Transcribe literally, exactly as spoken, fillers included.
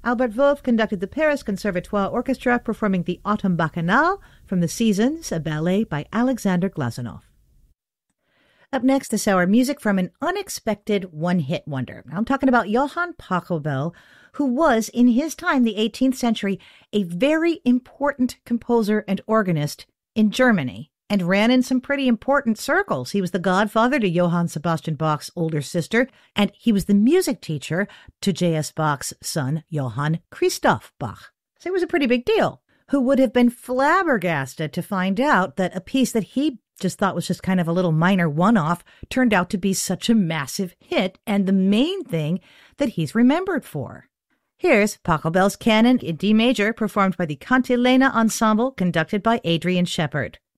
Albert Wolff conducted the Paris Conservatoire Orchestra performing the Autumn Bacchanal from the Seasons, a ballet by Alexander Glazunov. Up next is our music from an unexpected one-hit wonder. I'm talking about Johann Pachelbel, who was, in his time, the eighteenth century, a very important composer and organist in Germany, and ran in some pretty important circles. He was the godfather to Johann Sebastian Bach's older sister, and he was the music teacher to J S. Bach's son, Johann Christoph Bach. So it was a pretty big deal. Who would have been flabbergasted to find out that a piece that he just thought was just kind of a little minor one-off turned out to be such a massive hit, and the main thing that he's remembered for. Here's Pachelbel's Canon in D major, performed by the Cantilena Ensemble, conducted by Adrian Shepard.